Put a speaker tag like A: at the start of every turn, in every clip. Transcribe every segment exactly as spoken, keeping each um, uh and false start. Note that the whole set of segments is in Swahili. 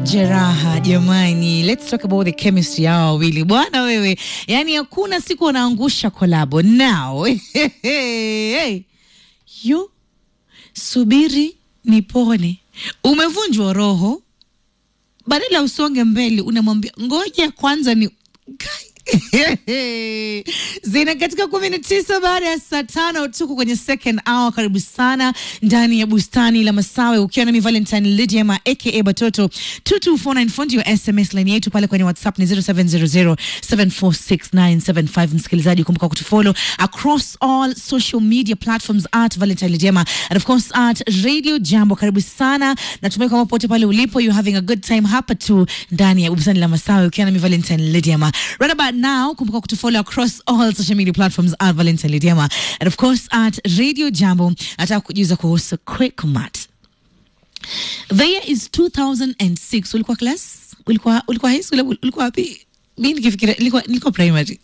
A: Jeraha jamani, let's talk about the chemistry yao wawili. Bwana wewe, yani hakuna siku wanaangusha collabo now. Hey. Yo, subiri nipone. Umevunjwa roho, badala usonge mbele unamwambia ngoja kwanza ni Zina katika kumi na tisa baada ya saa tano tuko kwenye second hour. Karibu sana ndani ya bustani la Masawe ukiwa na mi Valentine Lydia ma aka Batoto. Two two four nine four ndio S M S line yetu, pale kwenye WhatsApp ni zero seven zero zero seven four six nine seven five. Msikilizaji, kumbuka kutufollow across all social media platforms at Valentine Lydia ma, and of course at Radio Jambo. Karibu sana, natumai kama pote pale ulipo you having a good time hapa tu ndani ya bustani la Masawe ukiwa na mi Valentine Lydia ma. Right about now, kumbuka kutufollow across all social media platforms at Valentine Lydia ma, and of course at Radio Jambo. Nataka kujuza kuhusu Quick Mart. The year is two thousand six. Ulikuwa class? Ulikuwa ulikuwa high school? Ulikuwa wapi? Mimi nikifikiria nilikuwa nilikuwa primary.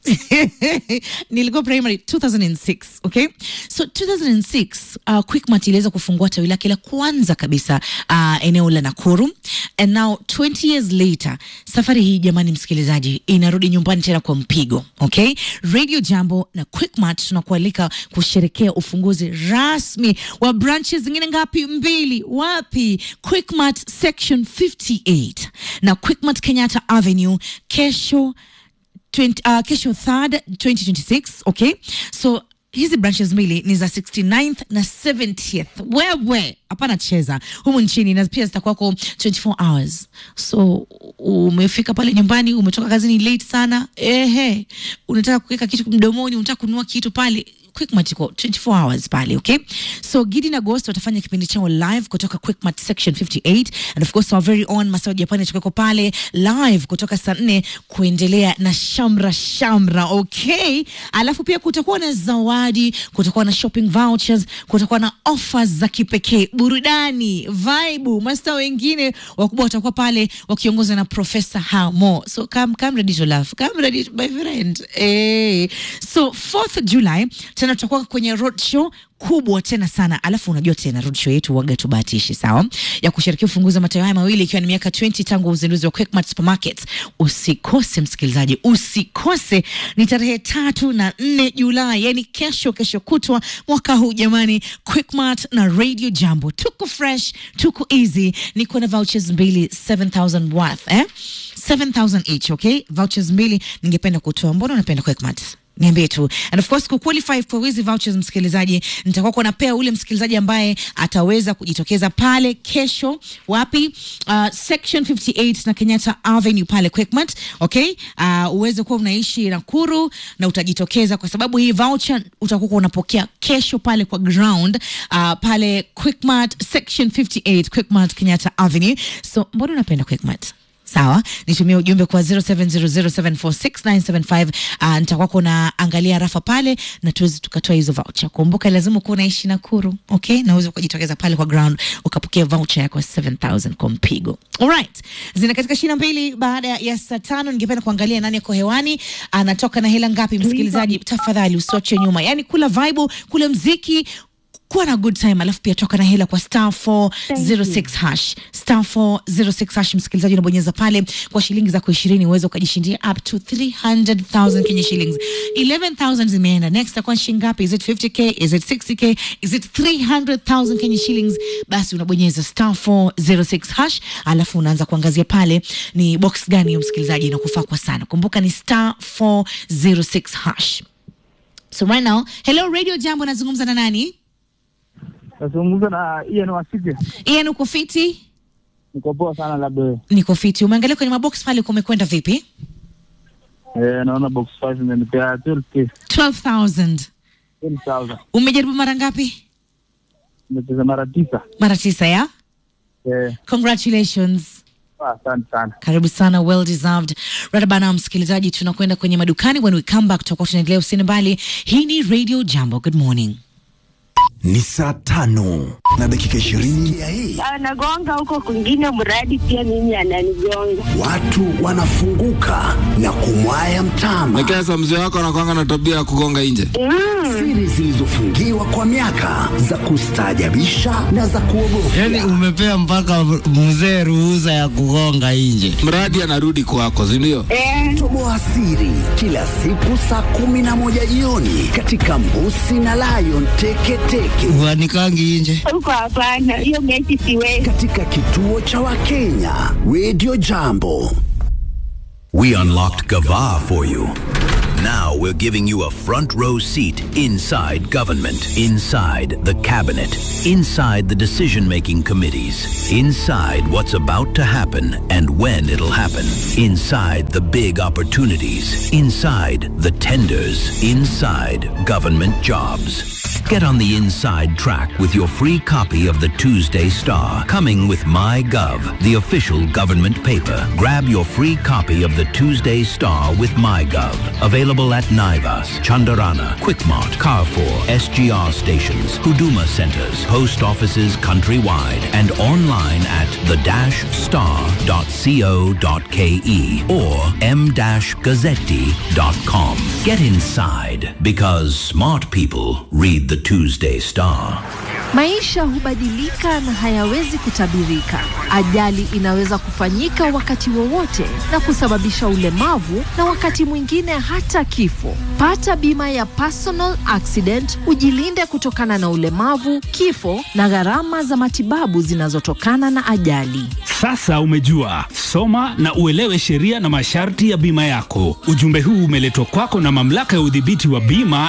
A: Nilikuwa primary two thousand six, okay? So two thousand six uh, Quick Mart iliweza kufungua tawi lake la kwanza kabisa uh, eneo la Nakuru, and now twenty years later safari hii jamani msikilizaji inarudi nyumbani tena kwa mpigo, okay? Radio Jambo na Quick Mart tunakualika kusherekea ufunguzi rasmi wa branches zingine ngapi? Mbili. Wapi? Quick Mart section fifty-eight na Quick Mart Kenyatta Avenue kesho twenty, uh, kesho third twenty twenty-six, okay? So hizi branches mbili ni za sixty-ninth na seventieth. Wewe hapana cheza humu nchini, na pia zitakuwa kwa twenty-four hours. So umefika pale nyumbani, umetoka kazini late sana, ehe, unataka kuweka kitu mdomoni, unataka kununua kitu pale, Quick Mart iko twenty-four hours pale, okay? So Gidi na Ghost watafanya kipindi chao live kutoka Quick Mart section fifty-eight, and of course our very own Masawa Japani tukako pale live kutoka saa nne kuendelea na shamra shamra, okay? Alafu pia kutakuwa na zawadi, kutakuwa na shopping vouchers, kutakuwa na offers za kipekee, burudani, vibe, master wengine wakubwa watakuwa pale wakiongozwa na Professor Hamo. So come come ready to laugh, come ready to, my friend. Eh, so fourth July tena tutakuwa kwenye road show kubwa tena sana. Alafu unajua tena road show yetu waga tubahatishi, sawa, ya kusherehekea ufunguzi wa matawi haya mawili ikiwa ni miaka twenty tangu uzinduzi wa Quick Mart Supermarkets. Usikose msikilizaji, usikose. Ni tarehe tatu na nne Julai, yani kesho kesho kutwa mwaka huu jamani. Quick Mart na Radio Jambo, tuko fresh, tuko easy. Niko na vouchers mbili seven thousand worth, eh seven thousand each, okay? Vouchers mbili ningependa kutoa. Mbona unapenda Quick Mart? Niambie tu. And of course kuqualify for hizi vouchers msikilizaji, nitakuwa kuna pea ule msikilizaji ambaye ataweza kujitokeza pale kesho. Wapi? Uh, section fifty-eight na Kenyatta Avenue pale Quick Mart, okay? Uh, uweze kuwa unaishi Nakuru na utajitokeza, kwa sababu hii voucher utakuwa unapokea kesho pale kwa ground uh, pale Quick Mart section fifty-eight Quick Mart Kenyatta Avenue. So mbona unapenda Quick Mart? Sawa, nitumie ujumbe kwa zero seven zero zero seven four six nine seven five. Uh, nitakuwa kuna angalia rafa pale na tuweze tukatoa hizo voucher. Kumbuka lazima kuwa unaishi Nakuru, okay? Na uweze kujitokeza pale kwa ground ukapokea voucher yako seven thousand kwa mpigo. Alright. Zina katika ishirini na mbili baada ya saa tano. Ningependa kuangalia nani yako hewani, anatoka na hela ngapi msikilizaji. Tafadhali usiache nyuma. Yani kula vibe, kula mziki, kuwa na good time, alafu pia toka na hela kwa star four zero six hash. Star four zero six hash msikilizaji, unabonyeza pale kwa shilingi za ishirini uweze ukajishindia up to three hundred thousand Kenya shillings. eleven thousand zimeenda. Next akwa shilingi ngapi? Is it fifty k? Is it sixty k? Is it three hundred thousand Kenya shillings? Basi unabonyeza star four zero six hash, alafu unaanza kuangazia pale ni box gani ya msikilizaji inakufaa kwa sana. Kumbuka ni star four zero six hash. So right now, hello Radio Jambo, nazungumza na nani?
B: Nazungumza na Ian Wasige.
A: Ian, uko fiti?
B: Niko poa sana labda.
A: Niko fiti. Umeangalia kwenye mabox pale kumekwenda vipi?
B: Eh, naona box five imenipea twelve k.
A: twelve thousand.
B: twelve thousand.
A: Umejaribu mara ngapi?
B: Nimecheza mara tisa.
A: Mara tisa ya?
B: Eh.
A: Congratulations.
B: Asante sana.
A: Karibu sana, well deserved. Right bana msikilizaji, tunakwenda kwenye madukani. When we come back tutakuwa tunaendelea, usini mbali. Hii ni Radio Jambo. Good morning.
C: ni saa tano na dakika ishirini.
D: Anagonga huko kwingine mradi pia mimi ananigonga.
C: Watu wanafunguka na kumwaya mtama.
E: Nikesa mzee wako anakuanga na tabia ya kugonga nje.
D: Mm.
C: Siri zilizofungiwa kwa miaka za kustaajabisha na za kuogofya.
F: Yaani umepea mpaka mzee ruhusa ya kugonga nje.
E: Mradi anarudi kwako, si ndio?
D: Eh.
C: Toboa siri kila siku saa kumi na moja jioni katika Mbusi na Lion Teketeke.
F: Wanikangi nje.
D: Huko hapana, hiyo mechi siwezi.
C: Katika kituo cha Wakenya, Radio Jambo.
G: We unlocked Gava for you. Now we're giving you a front row seat inside government, inside the cabinet, inside the decision-making committees, inside what's about to happen and when it'll happen, inside the big opportunities, inside the tenders, inside government jobs. Get on the inside track with your free copy of the Tuesday Star, coming with MyGov, the official government paper. Grab your free copy of the Tuesday Star with MyGov. Available at Naivas, Chandarana, Quickmart, Carrefour, S G R stations, Huduma centers, post offices countrywide, and online at the dash star dot co dot ke or m dash gazzetti dot com. Get inside, because smart people read the Tuesday Star.
H: Maisha hubadilika na hayawezi kutabirika. Ajali inaweza kufanyika wakati wowote na kusababisha ulemavu na wakati mwingine hata kifo. Pata bima ya personal accident, ujilinde kutokana na ulemavu, kifo na gharama za matibabu zinazotokana na ajali.
I: Sasa umejua, soma na uelewe sheria na masharti ya bima yako. Ujumbe huu umeletwa kwako na Mamlaka ya Udhibiti wa Bima